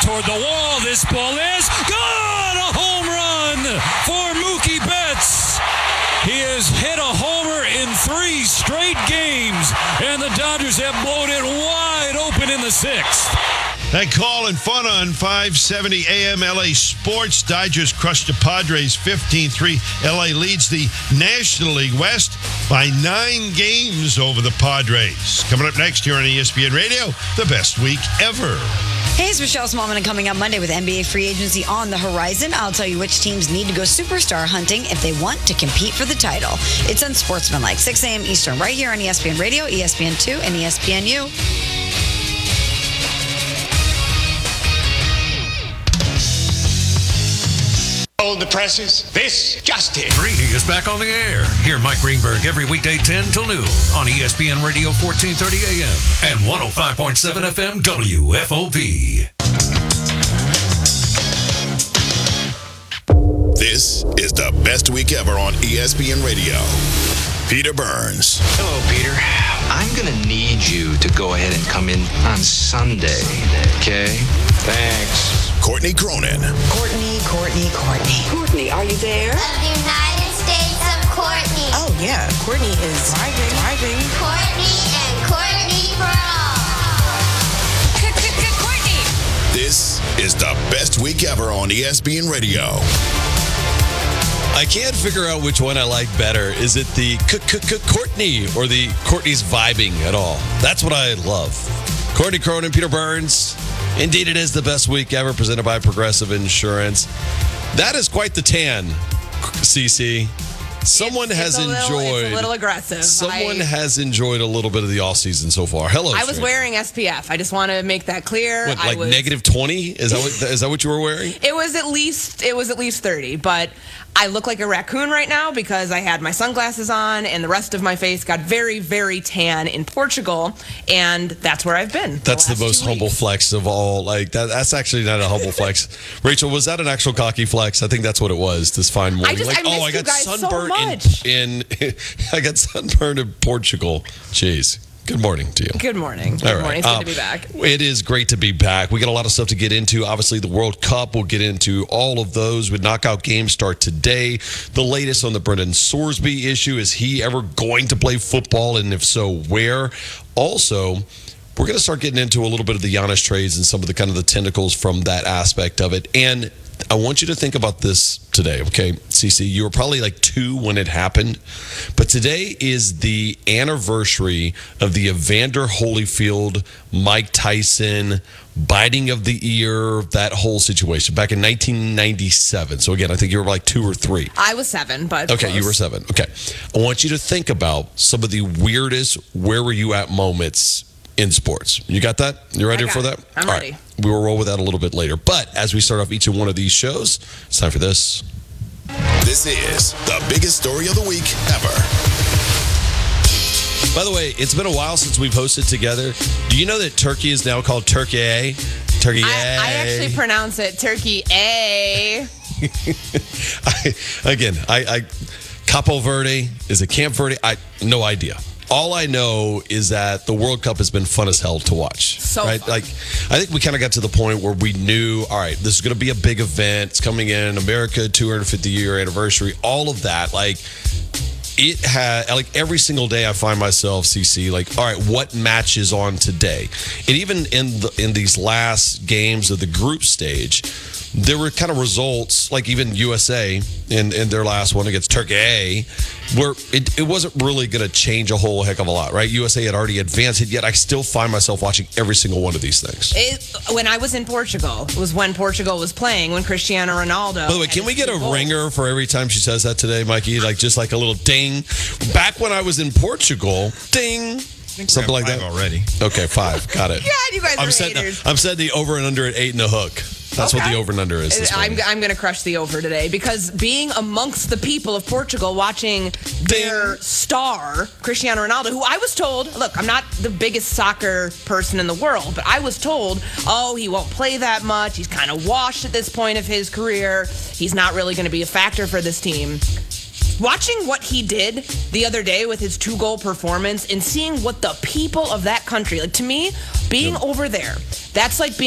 toward the wall. This ball is gone! A home run for Mookie Betts. He has hit a homer in 3 straight games, and the Dodgers have blown it wide open in the 6th. That call and fun on 570 AM LA Sports. Dodgers crushed the Padres 15-3. LA leads the National League West by 9 games over the Padres. Coming up next here on ESPN Radio, the best week ever. Hey, it's Michelle Smallman, and coming up Monday with NBA free agency on the horizon, I'll tell you which teams need to go superstar hunting if they want to compete for the title. It's Unsportsmanlike, 6 a.m. Eastern, right here on ESPN Radio, ESPN2, and ESPNU. Hold the presses. This just in. Greeny is back on the air. Hear Mike Greenberg every weekday 10 till noon on ESPN Radio 1430 AM and 105.7 FM WFOV. This is the best week ever on ESPN Radio. Peter Burns. Hello, Peter. I'm going to need you to go ahead and come in on Sunday, okay? Thanks. Courtney Cronin. Courtney. Courtney, are you there? Of the United States of Courtney. Oh, yeah. Courtney is driving. Courtney and Courtney Braun. Courtney! This is the best week ever on ESPN Radio. I can't figure out which one I like better. Is it the Courtney or the Courtney's vibing at all? That's what I love. Courtney Cronin, Peter Burns. Indeed, it is the best week ever, presented by Progressive Insurance. That is quite the tan, CC. Someone has enjoyed. It's a little aggressive. Someone has enjoyed a little bit of the offseason so far. Hello, I was wearing SPF. I just want to make that clear. What, like negative 20? Is that what you were wearing? It was at least 30, but I look like a raccoon right now because I had my sunglasses on and the rest of my face got very, very tan in Portugal, and that's where I've been. That's the most humble flex of all. Like that's actually not a humble flex. Rachel, was that an actual cocky flex? I think that's what it was this fine morning. I got sunburned in I got sunburned in Portugal. Jeez. Good morning to you. Good morning. All right. It's good to be back. It is great to be back. We got a lot of stuff to get into. Obviously, the World Cup. We'll get into all of those with knockout games start today. The latest on the Brendan Sorsby issue. Is he ever going to play football? And if so, where? Also, we're going to start getting into a little bit of the Giannis trades and some of the kind of the tentacles from that aspect of it. And I want you to think about this today, okay? CC, you were probably like 2 when it happened, but today is the anniversary of the Evander Holyfield, Mike Tyson, biting of the ear, that whole situation back in 1997. So again, I think you were like 2 or 3. I was 7, but okay, close. You were 7. Okay. I want you to think about some of the weirdest where were you at moments in sports. You got that? You ready for that? I'm ready. Right. We will roll with that a little bit later. But as we start off each and one of these shows, it's time for this. This is the biggest story of the week ever. By the way, it's been a while since we've hosted together. Do you know that Turkey is now called Turkey? Turkey. I actually pronounce it Turkey A. Capo Verde, is it Camp Verde? No idea. All I know is that the World Cup has been fun as hell to watch. So right? Fun. Like, I think we kind of got to the point where we knew, all right, this is going to be a big event. It's coming in, America 250-year anniversary, all of that. Like, it had, like, every single day I find myself, CC, like, all right, what match is on today? And even in these last games of the group stage, there were kind of results, like even USA in their last one against Turkey, where it wasn't really going to change a whole heck of a lot, right? USA had already advanced it, yet I still find myself watching every single one of these things. When I was in Portugal, it was when Portugal was playing, when Cristiano Ronaldo. By the way, can we get a ringer for every time she says that today, Mikey? Like just like a little ding. Back when I was in Portugal, ding. Something like that already. Okay, 5. Got it. God, you guys are haters. I'm setting the over and under at 8 and a hook. That's okay. What the over and under is. I'm going to crush the over today because being amongst the people of Portugal watching their star, Cristiano Ronaldo, who I was told, look, I'm not the biggest soccer person in the world, but I was told, he won't play that much. He's kind of washed at this point of his career. He's not really going to be a factor for this team. Watching what he did the other day with his 2-goal performance and seeing what the people of that country, like to me, being over there, that's like being